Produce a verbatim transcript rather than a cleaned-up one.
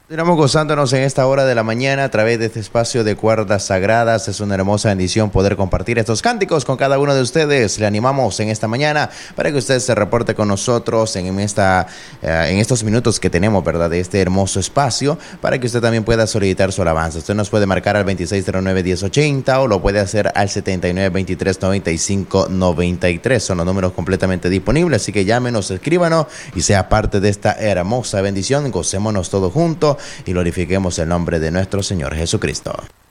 Continuamos gozándonos en esta hora de la mañana a través de este espacio de cuerdas sagradas. Es una hermosa bendición poder compartir estos cánticos con cada uno de ustedes. Le animamos en esta mañana para que usted se reporte con nosotros en, esta, uh, en estos minutos que tenemos, ¿verdad?, de este hermoso espacio, para que usted también pueda solicitar su alabanza. Usted nos puede marcar al veintiséis cero nueve, diez ochenta o lo puede hacer al setenta y nueve, veintitrés, noventa y cinco, noventa y tres. Son los números completamente disponibles, así que llámenos, escríbanos y sea parte de esta hermosa bendición. Gocémonos todos juntos y glorifiquemos el nombre de nuestro Señor Jesucristo.